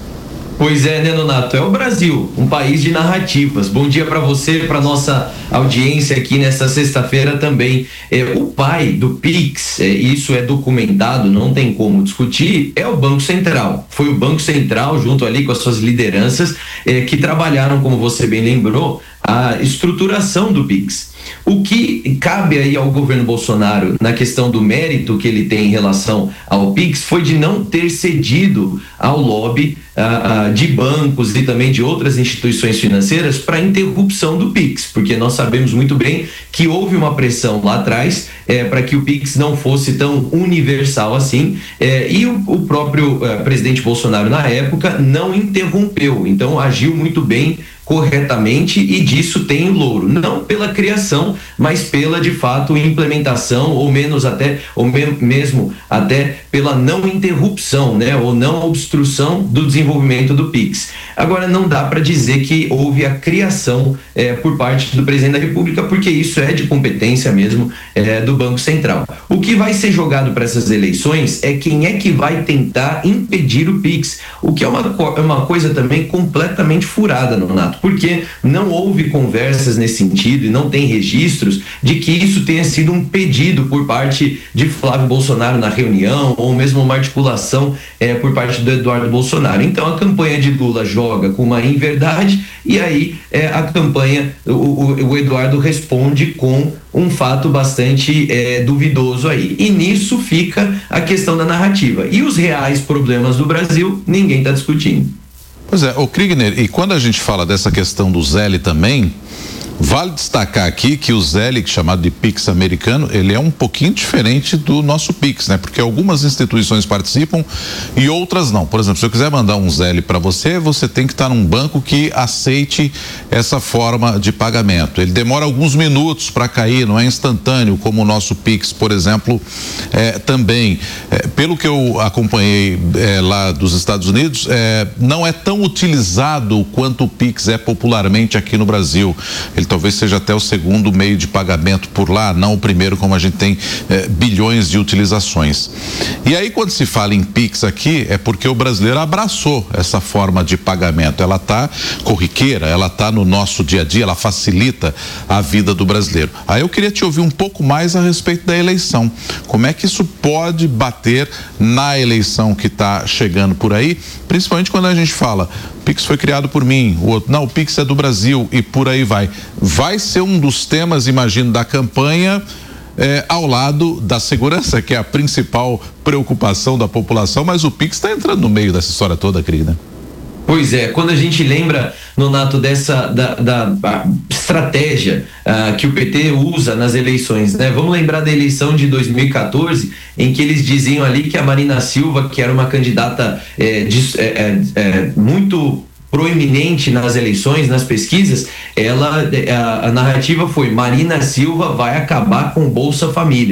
Pois é, né, Nonato? É o Brasil, um país de narrativas. Bom dia para você, para nossa audiência aqui nesta sexta-feira também. É, o pai do Pix, é, isso é documentado, não tem como discutir, é o Banco Central. Foi o Banco Central, junto ali com as suas lideranças, é, que trabalharam, como você bem lembrou, a estruturação do Pix. O que cabe aí ao governo Bolsonaro na questão do mérito que ele tem em relação ao Pix foi de não ter cedido ao lobby ah, ah, de bancos e também de outras instituições financeiras para a interrupção do Pix, porque nós sabemos muito bem que houve uma pressão lá atrás eh, para que o Pix não fosse tão universal assim, eh, e o, o próprio eh, presidente Bolsonaro na época não interrompeu, então agiu muito bem, corretamente, e disso tem o louro, não pela criação, mas pela de fato implementação, ou menos até, ou me, mesmo até pela não interrupção, né, ou não obstrução do desenvolvimento do Pix. Agora, não dá para dizer que houve a criação eh, por parte do presidente da República, porque isso é de competência mesmo eh, do Banco Central. O que vai ser jogado para essas eleições é quem é que vai tentar impedir o Pix, o que é uma, uma coisa também completamente furada, Nonato, porque não houve conversas nesse sentido e não tem registros de que isso tenha sido um pedido por parte de Flávio Bolsonaro na reunião, ou mesmo uma articulação eh, por parte do Eduardo Bolsonaro. Então a campanha de Lula joga com uma inverdade e aí eh, a campanha, o, o, o Eduardo responde com um fato bastante eh, duvidoso aí. E nisso fica a questão da narrativa. E os reais problemas do Brasil, ninguém está discutindo. Pois é, o Kriegner, e quando a gente fala dessa questão do Zelle também, vale destacar aqui que o Zelle, chamado de Pix americano, ele é um pouquinho diferente do nosso Pix, né? Porque algumas instituições participam e outras não. Por exemplo, se eu quiser mandar um Zelle para você, você tem que estar num banco que aceite essa forma de pagamento. Ele demora alguns minutos para cair, não é instantâneo, como o nosso Pix, por exemplo, é, também. É, pelo que eu acompanhei é, lá dos Estados Unidos, é, não é tão utilizado quanto o Pix é popularmente aqui no Brasil. Ele talvez seja até o segundo meio de pagamento por lá, não o primeiro, como a gente tem eh, bilhões de utilizações. E aí, quando se fala em Pix aqui, é porque o brasileiro abraçou essa forma de pagamento. Ela está corriqueira, ela está no nosso dia a dia, ela facilita a vida do brasileiro. Aí eu queria te ouvir um pouco mais a respeito da eleição. Como é que isso pode bater na eleição que está chegando por aí, principalmente quando a gente fala: Pix foi criado por mim, o outro, não, o Pix é do Brasil, e por aí vai. Vai ser um dos temas, imagino, da campanha, eh, ao lado da segurança, que é a principal preocupação da população, mas o Pix está entrando no meio dessa história toda, Cris, né? Pois é, quando a gente lembra, Nonato, dessa da, da estratégia uh, que o P T usa nas eleições, né? Vamos lembrar da eleição de dois mil e quatorze, em que eles diziam ali que a Marina Silva, que era uma candidata é, de, é, é, muito proeminente nas eleições, nas pesquisas, ela, a, a narrativa foi: Marina Silva vai acabar com Bolsa Família.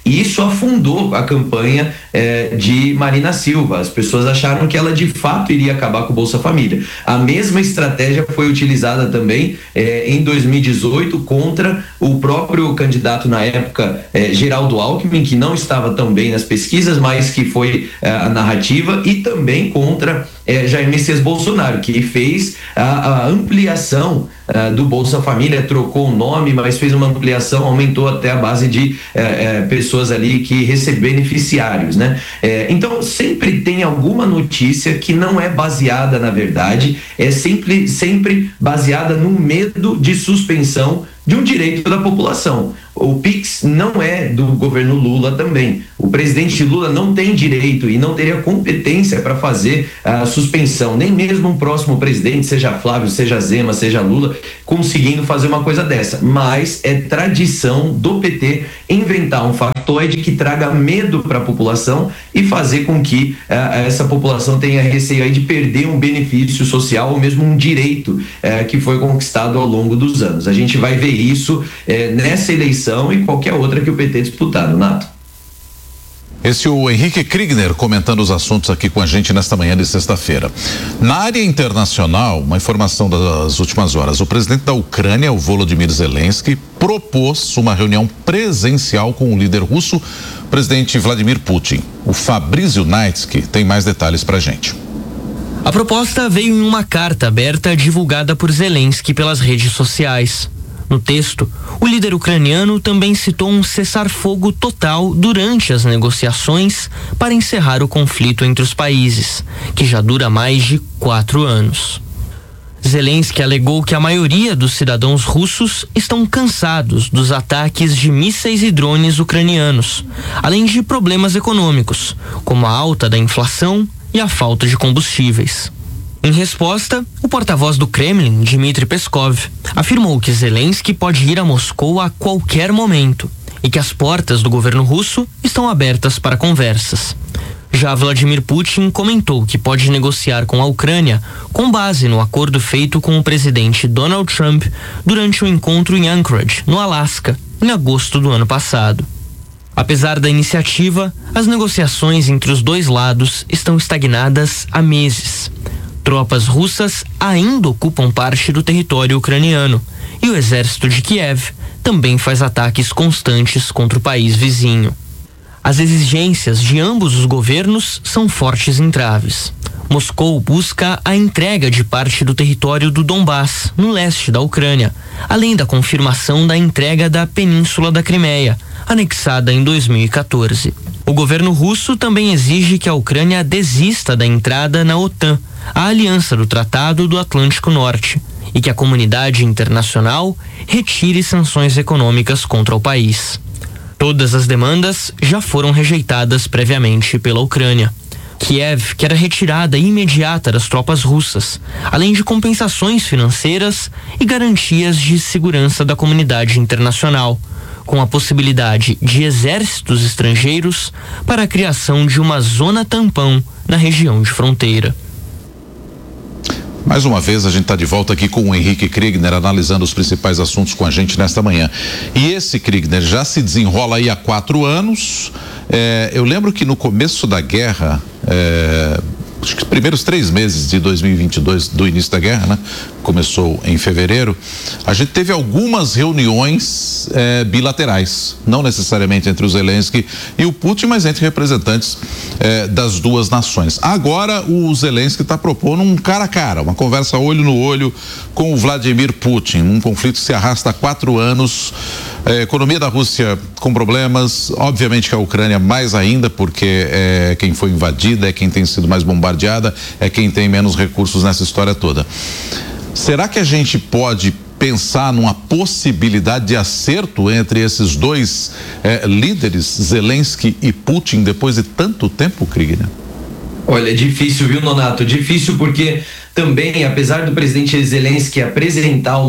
E isso afundou a campanha eh, de Marina Silva. As pessoas acharam que ela de fato iria acabar com o Bolsa Família. A mesma estratégia foi utilizada também eh, em dois mil e dezoito contra o próprio candidato na época, eh, Geraldo Alckmin, que não estava tão bem nas pesquisas, mas que foi eh, a narrativa, e também contra eh, Jair Messias Bolsonaro, que fez a, a ampliação uh, do Bolsa Família, trocou o nome, mas fez uma ampliação, aumentou até a base de uh, uh, pessoas ali que recebem beneficiários, né? Uh, então sempre tem alguma notícia que não é baseada na verdade, é sempre, sempre baseada no medo de suspensão de um direito da população. O Pix não é do governo Lula também. O presidente Lula não tem direito e não teria competência para fazer a suspensão, nem mesmo um próximo presidente, seja Flávio, seja Zema, seja Lula, conseguindo fazer uma coisa dessa. Mas é tradição do P T inventar um factoide que traga medo para a população e fazer com que uh, essa população tenha receio aí de perder um benefício social ou mesmo um direito uh, que foi conquistado ao longo dos anos. A gente vai ver isso eh, nessa eleição e qualquer outra que o P T disputar, Nato. Esse é o Henrique Kriegner comentando os assuntos aqui com a gente nesta manhã de sexta-feira. Na área internacional, uma informação das últimas horas, o presidente da Ucrânia, o Volodymyr Zelensky, propôs uma reunião presencial com o líder russo, o presidente Vladimir Putin. O Fabrício Naitsky tem mais detalhes pra gente. A proposta veio em uma carta aberta divulgada por Zelensky pelas redes sociais. No texto, o líder ucraniano também citou um cessar-fogo total durante as negociações para encerrar o conflito entre os países, que já dura mais de quatro anos. Zelensky alegou que a maioria dos cidadãos russos estão cansados dos ataques de mísseis e drones ucranianos, além de problemas econômicos, como a alta da inflação e a falta de combustíveis. Em resposta, o porta-voz do Kremlin, Dmitry Peskov, afirmou que Zelensky pode ir a Moscou a qualquer momento e que as portas do governo russo estão abertas para conversas. Já Vladimir Putin comentou que pode negociar com a Ucrânia com base no acordo feito com o presidente Donald Trump durante um encontro em Anchorage, no Alasca, em agosto do ano passado. Apesar da iniciativa, as negociações entre os dois lados estão estagnadas há meses. Tropas russas ainda ocupam parte do território ucraniano e o exército de Kiev também faz ataques constantes contra o país vizinho. As exigências de ambos os governos são fortes entraves. Moscou busca a entrega de parte do território do Donbass, no leste da Ucrânia, além da confirmação da entrega da Península da Crimeia, anexada em dois mil e quatorze. O governo russo também exige que a Ucrânia desista da entrada na OTAN, a aliança do Tratado do Atlântico Norte, e que a comunidade internacional retire sanções econômicas contra o país. Todas as demandas já foram rejeitadas previamente pela Ucrânia. Kiev quer a retirada imediata das tropas russas, além de compensações financeiras e garantias de segurança da comunidade internacional, com a possibilidade de exércitos estrangeiros para a criação de uma zona tampão na região de fronteira. Mais uma vez a gente está de volta aqui com o Henrique Kriegner analisando os principais assuntos com a gente nesta manhã. E esse Kriegner já se desenrola aí há quatro anos. É, eu lembro que no começo da guerra, é, acho que os primeiros três meses de dois mil e vinte e dois, do início da guerra, né? Começou em fevereiro, a gente teve algumas reuniões eh, bilaterais, não necessariamente entre o Zelensky e o Putin, mas entre representantes eh, das duas nações. Agora o Zelensky está propondo um cara a cara, uma conversa olho no olho com o Vladimir Putin, um conflito que se arrasta há quatro anos. A economia da Rússia com problemas, obviamente que a Ucrânia mais ainda, porque é quem foi invadida, é quem tem sido mais bombardeada, é quem tem menos recursos nessa história toda. Será que a gente pode pensar numa possibilidade de acerto entre esses dois eh, líderes, Zelensky e Putin, depois de tanto tempo, Kriegner? Olha, é difícil, viu, Nonato? Difícil porque também, apesar do presidente Zelensky apresentar uma,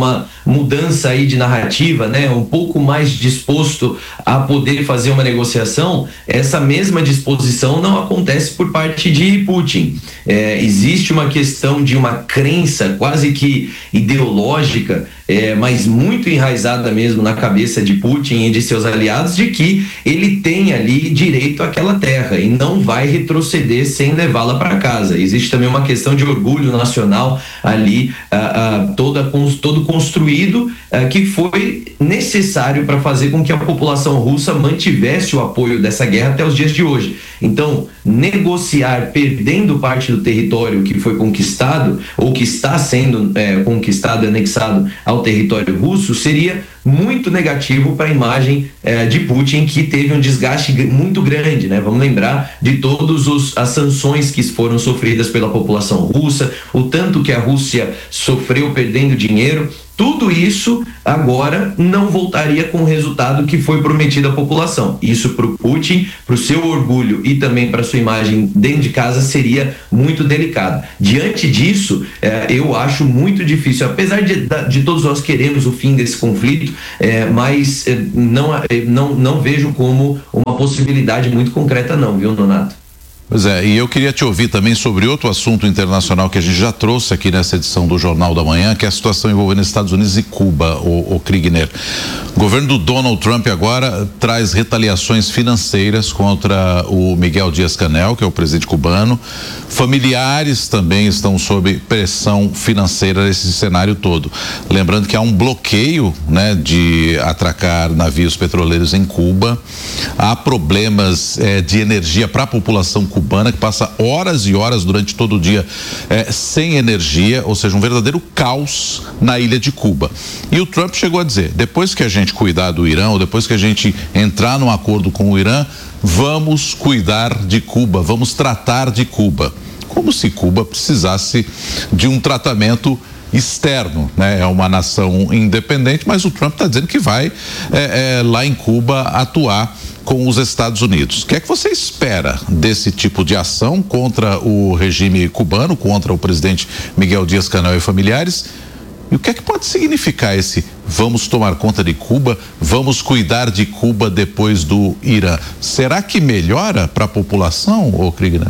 mudança aí de narrativa, né, um pouco mais disposto a poder fazer uma negociação, essa mesma disposição não acontece por parte de Putin. É, existe uma questão de uma crença quase que ideológica, é, mas muito enraizada mesmo na cabeça de Putin e de seus aliados, de que ele tem ali direito àquela terra e não vai retroceder sem levá-la para casa. Existe também uma questão de orgulho nacional ali, ah, ah, toda, todo construído, ah, que foi necessário para fazer com que a população russa mantivesse o apoio dessa guerra até os dias de hoje. Então, negociar perdendo parte do território que foi conquistado ou que está sendo é, conquistado e anexado ao território russo seria muito negativo para a imagem eh, de Putin, que teve um desgaste muito grande, né? Vamos lembrar de todas as sanções que foram sofridas pela população russa, o tanto que a Rússia sofreu perdendo dinheiro. Tudo isso agora não voltaria com o resultado que foi prometido à população. Isso para o Putin, para o seu orgulho e também para a sua imagem dentro de casa seria muito delicado. Diante disso, eh, eu acho muito difícil, apesar de, de todos nós queremos o fim desse conflito, eh, mas eh, não, eh, não, não vejo como uma possibilidade muito concreta não, viu, Nonato? Pois é, e eu queria te ouvir também sobre outro assunto internacional que a gente já trouxe aqui nessa edição do Jornal da Manhã, que é a situação envolvendo Estados Unidos e Cuba, o, o Kriegner. O governo do Donald Trump agora traz retaliações financeiras contra o Miguel Díaz-Canel, que é o presidente cubano. Familiares também estão sob pressão financeira nesse cenário todo. Lembrando que há um bloqueio, né, de atracar navios petroleiros em Cuba. Há problemas eh, de energia para a população cubana, que passa horas e horas durante todo o dia eh, sem energia, ou seja, um verdadeiro caos na ilha de Cuba. E o Trump chegou a dizer, depois que a gente cuidar do Irã, ou depois que a gente entrar num acordo com o Irã, vamos cuidar de Cuba, vamos tratar de Cuba. Como se Cuba precisasse de um tratamento externo, né? É uma nação independente, mas o Trump está dizendo que vai é, é, lá em Cuba atuar com os Estados Unidos. O que é que você espera desse tipo de ação contra o regime cubano, contra o presidente Miguel Díaz-Canel e familiares? E o que é que pode significar esse vamos tomar conta de Cuba, vamos cuidar de Cuba depois do Irã? Será que melhora para a população, ô Kriegner?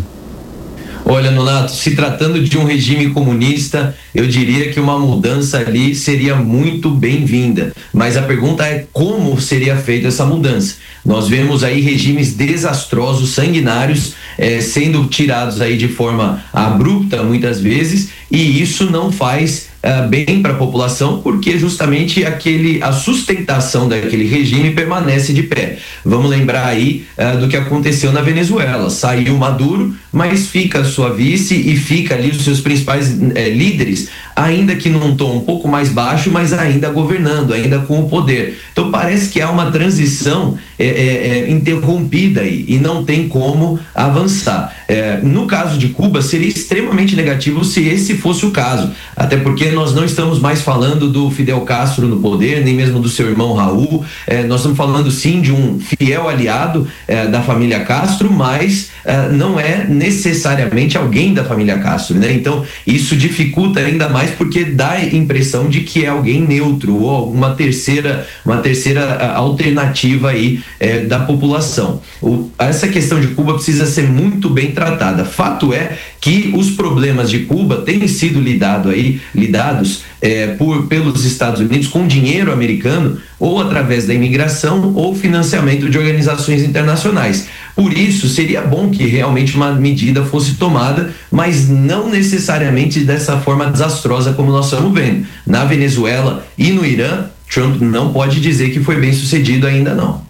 Olha, Nonato, se tratando de um regime comunista, eu diria que uma mudança ali seria muito bem-vinda. Mas a pergunta é como seria feita essa mudança. Nós vemos aí regimes desastrosos, sanguinários, eh, sendo tirados aí de forma abrupta muitas vezes, e isso não faz Uh, bem para a população, porque justamente aquele, a sustentação daquele regime permanece de pé. Vamos lembrar aí uh, do que aconteceu na Venezuela. Saiu Maduro, mas fica a sua vice e fica ali os seus principais eh, líderes, ainda que num tom um pouco mais baixo, mas ainda governando, ainda com o poder. Então parece que há uma transição é, é, é, interrompida aí, e não tem como avançar. É, no caso de Cuba, seria extremamente negativo se esse fosse o caso, até porque nós não estamos mais falando do Fidel Castro no poder, nem mesmo do seu irmão Raul. É, nós estamos falando sim de um fiel aliado é, da família Castro, mas é, não é necessariamente alguém da família Castro, né? Então isso dificulta ainda mais, porque dá a impressão de que é alguém neutro ou uma terceira, uma terceira alternativa aí é, da população. O, essa questão de Cuba precisa ser muito bem tratada. Fato é que os problemas de Cuba têm sido lidado aí, lidados é, por, pelos Estados Unidos com dinheiro americano, ou através da imigração ou financiamento de organizações internacionais. Por isso, seria bom que realmente uma medida fosse tomada, mas não necessariamente dessa forma desastrosa como nós estamos vendo. Na Venezuela e no Irã, Trump não pode dizer que foi bem sucedido ainda não.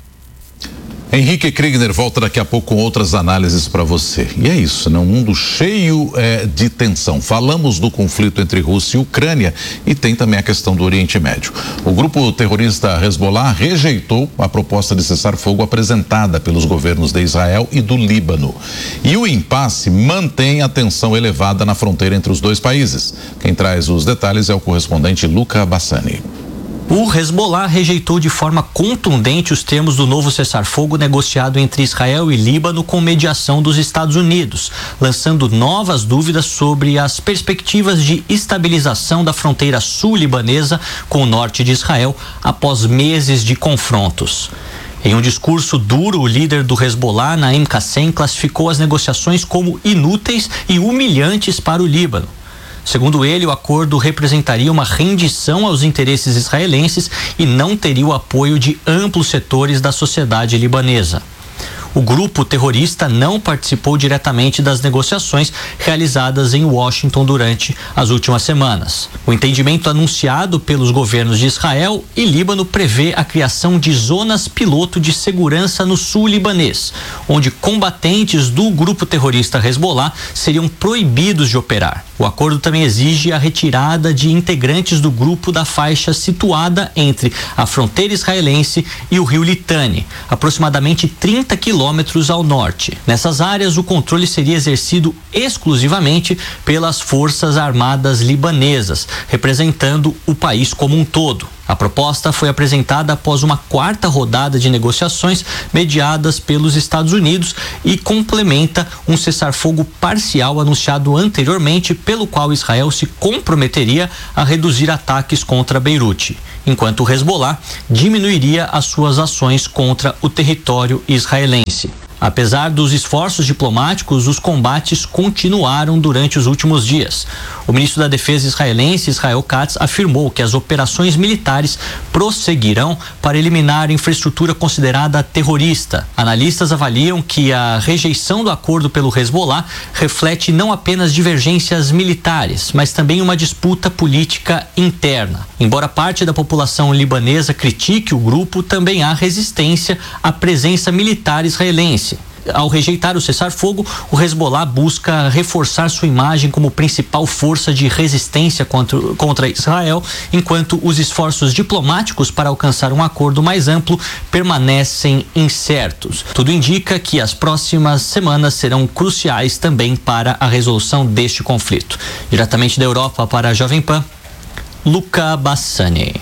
Henrique Kriegner volta daqui a pouco com outras análises para você. E é isso, né? Um mundo cheio é, de tensão. Falamos do conflito entre Rússia e Ucrânia e tem também a questão do Oriente Médio. O grupo terrorista Hezbollah rejeitou a proposta de cessar-fogo apresentada pelos governos de Israel e do Líbano. E o impasse mantém a tensão elevada na fronteira entre os dois países. Quem traz os detalhes é o correspondente Luca Bassani. O Hezbollah rejeitou de forma contundente os termos do novo cessar-fogo negociado entre Israel e Líbano com mediação dos Estados Unidos, lançando novas dúvidas sobre as perspectivas de estabilização da fronteira sul-libanesa com o norte de Israel após meses de confrontos. Em um discurso duro, o líder do Hezbollah, Naim Qassem, classificou as negociações como inúteis e humilhantes para o Líbano. Segundo ele, o acordo representaria uma rendição aos interesses israelenses e não teria o apoio de amplos setores da sociedade libanesa. O grupo terrorista não participou diretamente das negociações realizadas em Washington durante as últimas semanas. O entendimento anunciado pelos governos de Israel e Líbano prevê a criação de zonas piloto de segurança no sul libanês, onde combatentes do grupo terrorista Hezbollah seriam proibidos de operar. O acordo também exige a retirada de integrantes do grupo da faixa situada entre a fronteira israelense e o rio Litani, aproximadamente trinta quilômetros ao norte. Nessas áreas, o controle seria exercido exclusivamente pelas Forças Armadas libanesas, representando o país como um todo. A proposta foi apresentada após uma quarta rodada de negociações mediadas pelos Estados Unidos e complementa um cessar-fogo parcial anunciado anteriormente, pelo qual Israel se comprometeria a reduzir ataques contra Beirute, enquanto o Hezbollah diminuiria as suas ações contra o território israelense. Apesar dos esforços diplomáticos, os combates continuaram durante os últimos dias. O ministro da Defesa israelense, Israel Katz, afirmou que as operações militares prosseguirão para eliminar infraestrutura considerada terrorista. Analistas avaliam que a rejeição do acordo pelo Hezbollah reflete não apenas divergências militares, mas também uma disputa política interna. Embora parte da população libanesa critique o grupo, também há resistência à presença militar israelense. Ao rejeitar o cessar-fogo, o Hezbollah busca reforçar sua imagem como principal força de resistência contra, contra Israel, enquanto os esforços diplomáticos para alcançar um acordo mais amplo permanecem incertos. Tudo indica que as próximas semanas serão cruciais também para a resolução deste conflito. Diretamente da Europa para a Jovem Pan, Luca Bassani.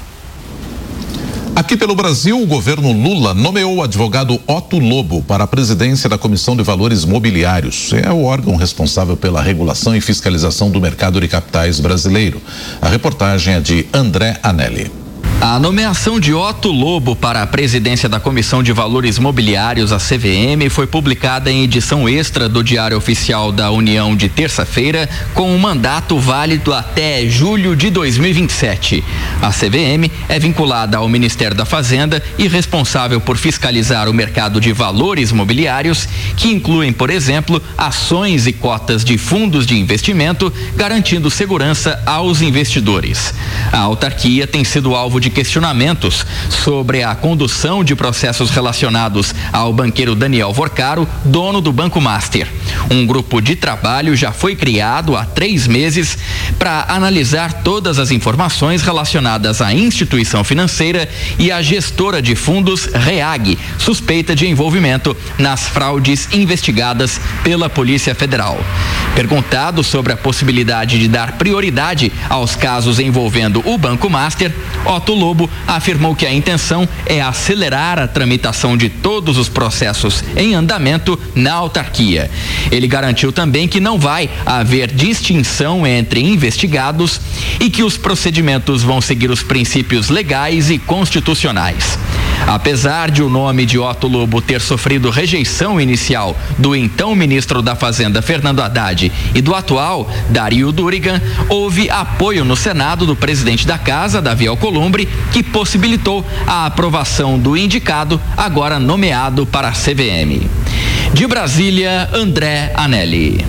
Aqui pelo Brasil, o governo Lula nomeou o advogado Otto Lobo para a presidência da Comissão de Valores Mobiliários. É o órgão responsável pela regulação e fiscalização do mercado de capitais brasileiro. A reportagem é de André Anelli. A nomeação de Otto Lobo para a presidência da Comissão de Valores Mobiliários, a C V M, foi publicada em edição extra do Diário Oficial da União de terça-feira, com um mandato válido até julho de dois mil e vinte e sete. A C V M é vinculada ao Ministério da Fazenda e responsável por fiscalizar o mercado de valores mobiliários, que incluem, por exemplo, ações e cotas de fundos de investimento, garantindo segurança aos investidores. A autarquia tem sido alvo de questionamentos sobre a condução de processos relacionados ao banqueiro Daniel Vorcaro, dono do Banco Master. Um grupo de trabalho já foi criado há três meses para analisar todas as informações relacionadas à instituição financeira e à gestora de fundos REAG, suspeita de envolvimento nas fraudes investigadas pela Polícia Federal. Perguntado sobre a possibilidade de dar prioridade aos casos envolvendo o Banco Master, Otto Lobo afirmou que a intenção é acelerar a tramitação de todos os processos em andamento na autarquia. Ele garantiu também que não vai haver distinção entre investigados e que os procedimentos vão seguir os princípios legais e constitucionais. Apesar de o nome de Otto Lobo ter sofrido rejeição inicial do então ministro da Fazenda Fernando Haddad e do atual Dario Durigan, houve apoio no Senado do presidente da Casa, Davi Alcolumbre, que possibilitou a aprovação do indicado, agora nomeado para a C V M. De Brasília, André Anelli.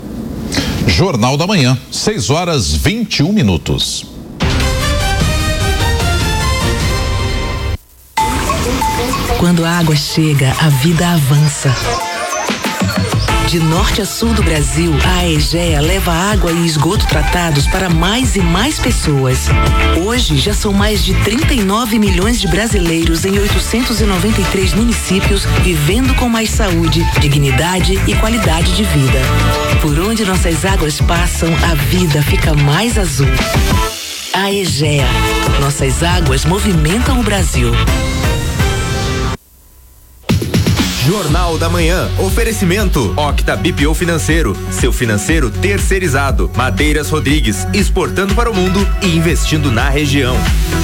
Jornal da Manhã, seis horas vinte e um minutos. Quando a água chega, a vida avança. De norte a sul do Brasil, a Aegea leva água e esgoto tratados para mais e mais pessoas. Hoje, já são mais de trinta e nove milhões de brasileiros em oitocentos e noventa e três municípios vivendo com mais saúde, dignidade e qualidade de vida. Por onde nossas águas passam, a vida fica mais azul. Aegea. Nossas águas movimentam o Brasil. Jornal da Manhã. Oferecimento. Octa B P O Financeiro. Seu financeiro terceirizado. Madeiras Rodrigues. Exportando para o mundo e investindo na região.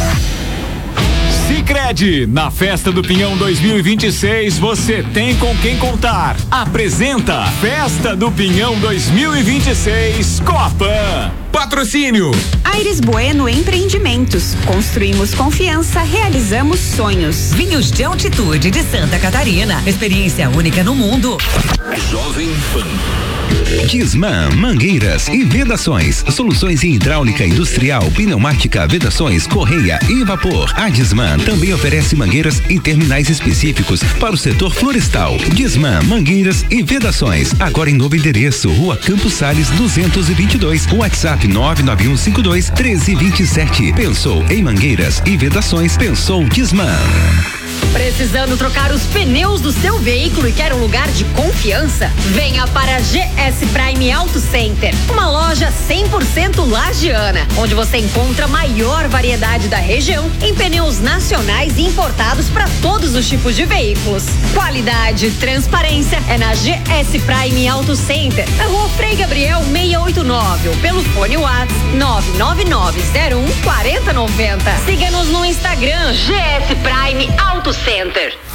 Sicredi, na Festa do Pinhão dois mil e vinte e seis, você tem com quem contar. Apresenta Festa do Pinhão dois mil e vinte e seis, Copa. Patrocínio. Aires Bueno Empreendimentos. Construímos confiança, realizamos sonhos. Vinhos de altitude de Santa Catarina. Experiência única no mundo. Jovem Pan. Disman, mangueiras e vedações. Soluções em hidráulica industrial, pneumática, vedações, correia e vapor. A Disman também oferece mangueiras e terminais específicos para o setor florestal. Disman, mangueiras e vedações. Agora em novo endereço, Rua Campos Sales duzentos e vinte e dois. WhatsApp nove nove um cinco dois um três dois sete. Pensou em mangueiras e vedações? Pensou Disman. Precisando trocar os pneus do seu veículo e quer um lugar de confiança? Venha para a G S Prime Auto Center, uma loja cem por cento lagiana, onde você encontra a maior variedade da região em pneus nacionais e importados para todos os tipos de veículos. Qualidade e transparência é na G S Prime Auto Center, na Rua Frei Gabriel seiscentos e oitenta e nove, ou pelo fone WhatsApp nove nove nove zero um quatro zero nove zero. Siga-nos no Instagram G S Prime Auto Center.